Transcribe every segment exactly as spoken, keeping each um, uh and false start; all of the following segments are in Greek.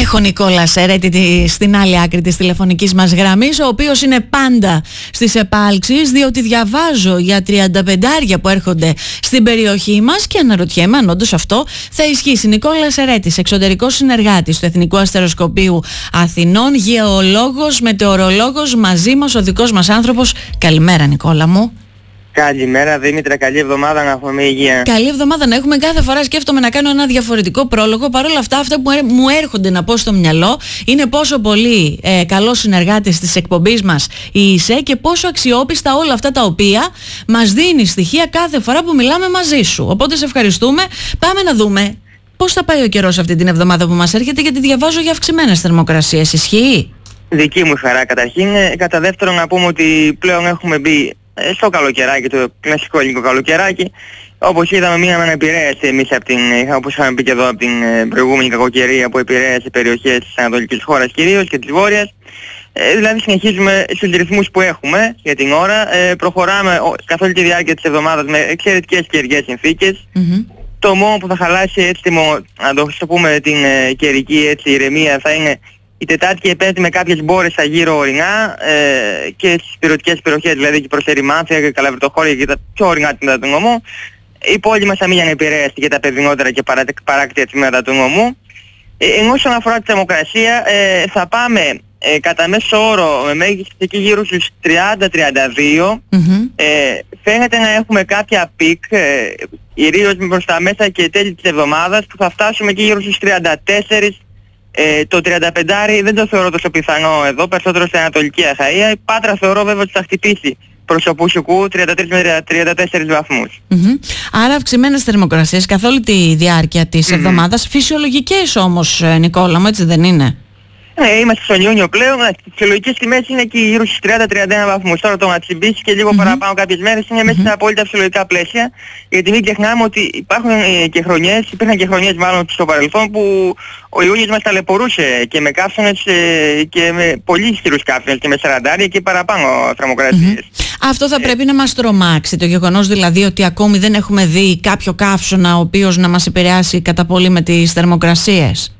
Έχω Νικόλα Σερέτη στην άλλη άκρη της τηλεφωνικής μας γραμμής, ο οποίος είναι πάντα στις επάλξεις, διότι διαβάζω για τριανταπεντάρια που έρχονται στην περιοχή μας και αναρωτιέμαι αν όντως αυτό θα ισχύσει. Νικόλα Σερέτης, εξωτερικός συνεργάτης του Εθνικού Αστεροσκοπείου Αθηνών, γεωλόγος, μετεωρολόγος, μαζί μας ο δικός μας άνθρωπος. Καλημέρα Νικόλα μου. Καλημέρα Δήμητρα, καλή εβδομάδα να έχουμε υγεία. Καλή εβδομάδα να έχουμε. Κάθε φορά σκέφτομαι να κάνω ένα διαφορετικό πρόλογο. Παρ' όλα αυτά, αυτά που μου έρχονται να πω στο μυαλό είναι πόσο πολύ ε, καλός συνεργάτης της εκπομπής μας είσαι και πόσο αξιόπιστα όλα αυτά τα οποία μας δίνει στοιχεία κάθε φορά που μιλάμε μαζί σου. Οπότε σε ευχαριστούμε. Πάμε να δούμε πώς θα πάει ο καιρός αυτή την εβδομάδα που μας έρχεται, γιατί διαβάζω για αυξημένες θερμοκρασίες. Ισχύει? Δική μου χαρά καταρχήν. Κατά δεύτερον, να πούμε ότι πλέον έχουμε μπει στο καλοκαιράκι, το κλασικό ελληνικό καλοκαιράκι. Όπως είδαμε, μείναμε να επηρέασε εμείς από την, όπως είχαμε πει και εδώ, από την προηγούμενη κακοκαιρία που επηρέασε περιοχές της ανατολικής χώρας κυρίως και της βόρειας. Ε, δηλαδή συνεχίζουμε στους ρυθμούς που έχουμε για την ώρα. Ε, προχωράμε καθ' όλη τη διάρκεια της εβδομάδας με εξαιρετικές καιρικές συνθήκες. Mm-hmm. Το μόνο που θα χαλάσει έτσι, να το πούμε, την ε, καιρική έτσι, ηρεμία θα είναι η Τετάρτη και η Πέμπτη με κάποιες μπόρες στα γύρω ορεινά ε, και στις υπηρετικές περιοχές, δηλαδή και προς Ερημάνθια και Καλαβριτοχώρια και τα πιο ορεινά τμήματα του νομού. Η πόλη μας θα μείνει ανεπηρέαστη για τα παιδινότερα και παρά, παράκτια τμήματα του νομού. Ε, ενώ όσον αφορά τη θερμοκρασία ε, θα πάμε ε, κατά μέσο όρο με μέγιστη εκεί γύρω στους τριάντα με τριάντα δύο. Mm-hmm. Ε, φαίνεται να έχουμε κάποια πικ, ε, ιδίως προς τα μέσα και τέλη της εβδομάδας, που θα φτάσουμε εκεί γύρω στους τριάντα τέσσερα. Ε, το τριάντα πέντε δεν το θεωρώ τόσο πιθανό εδώ, περισσότερο στην Ανατολική Αχαΐα. Η Πάτρα θεωρώ βέβαια ότι θα χτυπήσει προς το Πουσουκού τριάντα τρεις με τριάντα τέσσερα βαθμούς. Mm-hmm. Άρα αυξημένες θερμοκρασίες καθ' όλη τη διάρκεια της mm-hmm. εβδομάδας, φυσιολογικές όμως Νικόλα μου, έτσι δεν είναι? Ναι, είμαστε στον Ιούνιο πλέον, οι φυσιολογικές τιμές είναι εκεί γύρω στους τριάντα με τριάντα ένα βαθμούς. Τώρα το να τσιμπήσει και λίγο mm-hmm. παραπάνω κάποιες μέρες είναι μέσα στα απόλυτα φυσιολογικά πλαίσια, γιατί μην ξεχνάμε ότι υπάρχουν ε, και χρονιές, υπήρχαν και χρονιές μάλλον στο παρελθόν που ο Ιούνιος μας ταλαιπωρούσε και με καύσωνες ε, και με πολύ ισχυρούς καύσωνες και με σαραντάρια και παραπάνω θερμοκρασίες. Mm-hmm. Αυτό θα ε, πρέπει να μας τρομάξει, το γεγονός δηλαδή ότι ακόμη δεν έχουμε δει κάποιο καύσωνα ο οποίος να μας επηρεάσει κατά πολύ με τις θερμοκρασίες.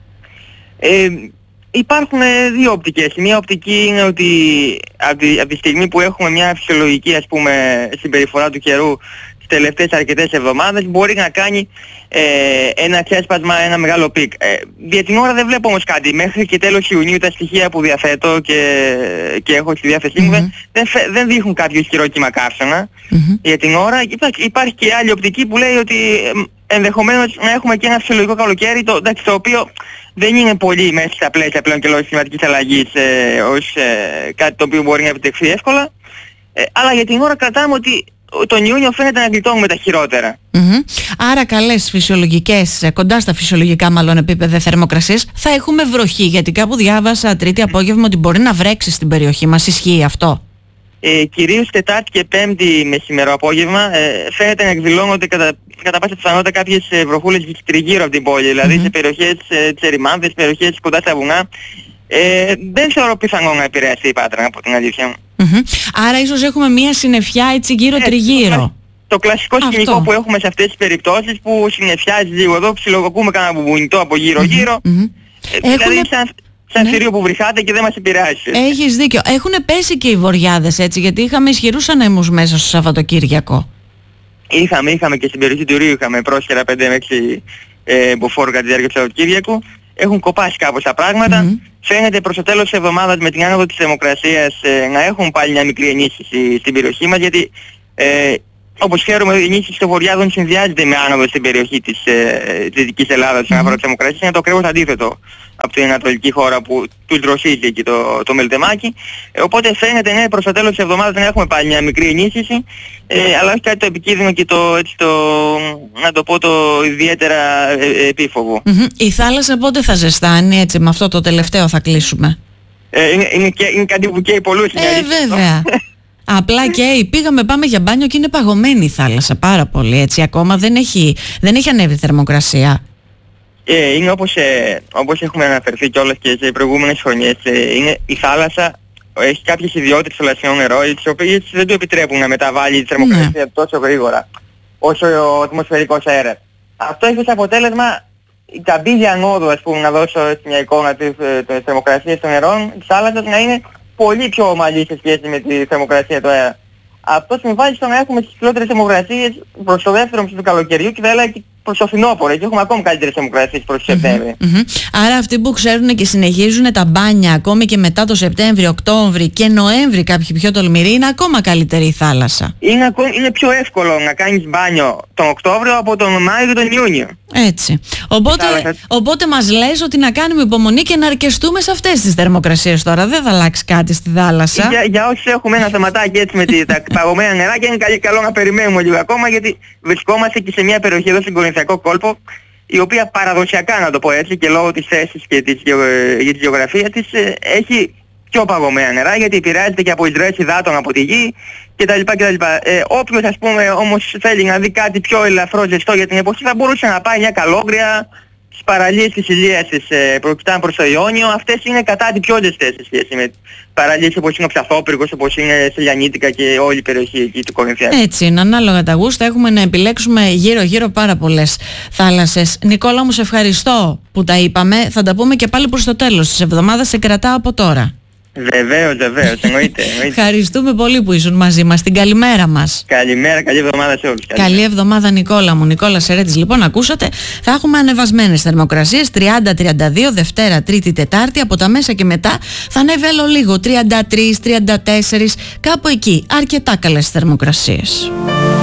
Ε, Υπάρχουν δύο οπτικές. Μία οπτική είναι ότι από τη, από τη στιγμή που έχουμε μια φυσιολογική, ας πούμε, συμπεριφορά του καιρού τις τελευταίες αρκετές εβδομάδες, μπορεί να κάνει ε, ένα ξέσπασμα, ένα μεγάλο πικ. Ε, για την ώρα δεν βλέπω όμως κάτι. Μέχρι και τέλος Ιουνίου τα στοιχεία που διαθέτω και, και έχω στη διάθεσή μου mm-hmm. δεν, δεν δείχνουν κάποιο ισχυρό κύμα καύσωνα. Mm-hmm. Για την ώρα υπάρχει, υπάρχει και άλλη οπτική που λέει ότι ενδεχομένως να έχουμε και ένα φυσιολογικό καλοκαίρι, το, το οποίο δεν είναι πολύ μέσα στα πλαίσια πλέον και λόγω της κλιματικής αλλαγής ε, ως ε, κάτι το οποίο μπορεί να επιτευχθεί εύκολα. Ε, αλλά για την ώρα κρατάμε ότι τον Ιούνιο φαίνεται να γλιτώνουμε τα χειρότερα. Mm-hmm. Άρα καλές φυσιολογικές, κοντά στα φυσιολογικά μάλλον επίπεδα θερμοκρασίες, θα έχουμε βροχή, γιατί κάπου διάβασα τρίτη απόγευμα ότι μπορεί να βρέξει στην περιοχή μας. Ισχύει αυτό? Ε, κυρίως Τετάρτη και Πέμπτη μεσημερό απόγευμα ε, φαίνεται να εκδηλώνονται κατά, κατά πάσα πιθανότητα κάποιες ε, βροχούλες τριγύρω από την πόλη, δηλαδή mm-hmm. σε περιοχές ε, της Ερημάνθης, περιοχές κοντά στα βουνά. Ε, δεν θεωρώ πιθανό να επηρεαστεί η Πάτρα, από την αλήθεια μου. Mm-hmm. Άρα ίσως έχουμε μια συννεφιά έτσι γύρω ε, τριγύρω. Το, το κλασικό σκηνικό που έχουμε σε αυτές τις περιπτώσεις που συννεφιάζει λίγο εδώ, ψιλοκοπούμε κανένα μπουμπουνιτό από γύρω-γύρω. Mm-hmm. Ε, Έχουμε... δηλαδή σαν, σαν ναι. θηρίο που βρυχάται και δεν μας επηρεάζει. Έχεις δίκιο. Έχουν πέσει και οι βοριάδες έτσι, γιατί είχαμε ισχυρούς ανέμους μέσα στο Σαββατοκύριακο. Είχαμε, είχαμε και στην περιοχή του Ρίου είχαμε πρόσχερα πέντε με έξι ε, μποφόρ κατά τη διάρκεια του Σαββατοκύριακου. Έχουν κοπάσει κάπως τα πράγματα. Mm-hmm. Φαίνεται προς το τέλος της εβδομάδας με την άνοδο της θερμοκρασίας ε, να έχουν πάλι μια μικρή ενίσχυση στην περιοχή μας, γιατί ε, όπως ξέρουμε η ενίσχυση των βοριάδων συνδυάζεται με άνοδο στην περιοχή της ε, Δυτικής Ελλάδας στην αφορά της θερμοκρασίας. Είναι το ακριβώς αντίθετο από την ανατολική χώρα που τους δροσίζει εκεί το, το μελτεμάκι. Ε, οπότε φαίνεται ναι, προς το τέλος της εβδομάδας να έχουμε πάλι μια μικρή ενίσχυση, ε, αλλά όχι κάτι το επικίνδυνο και το, έτσι, το, να το πω, το ιδιαίτερα ε, επίφοβο. Mm-hmm. Η θάλασσα πότε θα ζεστάνει, έτσι, με αυτό το τελευταίο θα κλείσουμε? Ε, είναι, είναι, και, είναι κάτι που καίει πολλούς. Ε, βέβαια. Απλά και πήγαμε, πάμε για μπάνιο και είναι παγωμένη η θάλασσα πάρα πολύ, έτσι, ακόμα δεν έχει, δεν έχει ανέβει θερμοκρασία. Ε, είναι όπως, ε, όπως έχουμε αναφερθεί κιόλας και σε προηγούμενες χρονιές, ε, είναι η θάλασσα έχει κάποιες ιδιότητες στο λασσινό νερό, τις οποίες δεν του επιτρέπουν να μεταβάλει τη θερμοκρασία ναι. τόσο γρήγορα όσο ο ατμοσφαιρικός αέρας. Αυτό έχει ως αποτέλεσμα η καμπύλια ανόδου, ας πούμε, να δώσω μια εικόνα της, της θερμοκρασίας των νερών της θάλασσας να είναι πολύ πιο ομαλή σε σχέση με τη θερμοκρασία του αέρα. Αυτό συμβάλλει στο να έχουμε τις υψηλότερες θερμοκρασίες προς το δεύτερο μισό του καλοκαιριού και θα έλεγα και προς το φθινόπωρο και έχουμε ακόμη καλύτερες θερμοκρασίες προς το Σεπτέμβριο. Mm-hmm, mm-hmm. Άρα αυτοί που ξέρουν και συνεχίζουν τα μπάνια ακόμη και μετά το Σεπτέμβριο, Οκτώβριο και Νοέμβρη, κάποιοι πιο τολμηροί, είναι ακόμα καλύτερη η θάλασσα. Είναι, ακόμη, είναι πιο εύκολο να κάνεις μπάνιο τον Οκτώβριο από τον Μάιο και τον Ιούνιο. Έτσι. Οπότε, οπότε μας λες ότι να κάνουμε υπομονή και να αρκεστούμε σε αυτές τις θερμοκρασίες τώρα. Δεν θα αλλάξει κάτι στη θάλασσα. Για, για όσους έχουμε ένα θεματάκι έτσι με τη, τα παγωμένα νεράκια, είναι καλό, καλό να περιμένουμε λίγο ακόμα, γιατί βρισκόμαστε και σε μια περιοχή εδώ στην Κορινθιακό κόλπο, η οποία παραδοσιακά, να το πω έτσι, και λόγω της θέσης και της, για τη γεωγραφία της, έχει πιο παγωμένα νερά, γιατί επηρεάζεται και από εισρωές υδάτων από τη γη κτλ. κτλ. Ε, όποιος, ας πούμε, όμως θέλει να δει κάτι πιο ελαφρό ζεστό για την εποχή, θα μπορούσε να πάει μια Καλόγρια στις παραλίες της Ηλίας της, ε, προκειτάνε προς το Ιόνιο. Αυτές είναι κατά τη πιο ζεστές σε σχέση με παραλίες όπως είναι ο Ψαθόπυργος, όπως είναι Σελιανίτικα και όλη η περιοχή εκεί του Κορινθιακού. Έτσι είναι, ανάλογα τα γούστα έχουμε να επιλέξουμε γύρω-γύρω πάρα πολλές θάλασσες. Νικόλα μου, σε ευχαριστώ που τα είπαμε. Θα τα πούμε και πάλι προς το τέλος της εβδομάδας. Σε κρατάω από τώρα. Βεβαίως, βεβαίως, εννοείται, εννοείται. Ευχαριστούμε πολύ που ήσουν μαζί μας. Την καλημέρα μας. Καλημέρα, καλή εβδομάδα σε όλους. Καλή, καλή εβδομάδα, Νικόλα μου. Νικόλα Σερέτης, λοιπόν, ακούσατε. Θα έχουμε ανεβασμένες θερμοκρασίες, τριάντα τριάντα δύο, Δευτέρα, Τρίτη, Τετάρτη. Από τα μέσα και μετά θα ανέβει άλλο λίγο, τριάντα τρία, τριάντα τέσσερα, κάπου εκεί. Αρκετά καλές θερμοκρασίες.